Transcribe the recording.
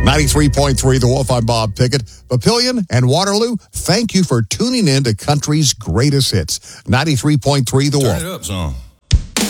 93.3 The Wolf, I'm Bob Pickett. Papillion and Waterloo, thank you for tuning in to country's greatest hits. 93.3 The Wolf. Turn it up, son.